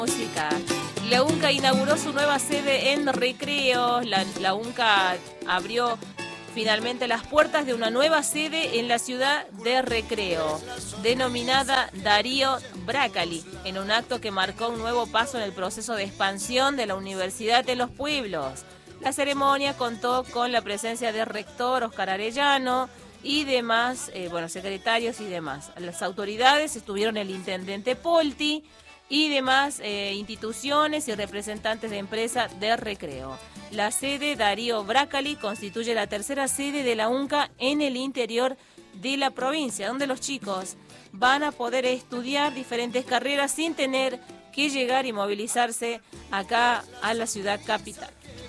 Música. La UNCA inauguró su nueva sede en Recreo. La UNCA abrió finalmente las puertas de una nueva sede en la ciudad de Recreo, denominada Darío Brácali, en un acto que marcó un nuevo paso en el proceso de expansión de la universidad en los pueblos. La ceremonia contó con la presencia del rector Oscar Arellano y demás, secretarios y demás. Las autoridades estuvieron el intendente Polti y demás instituciones y representantes de empresas de Recreo. La sede Darío Brácali constituye la tercera sede de la UNCA en el interior de la provincia, donde los chicos van a poder estudiar diferentes carreras sin tener que llegar y movilizarse acá a la ciudad capital.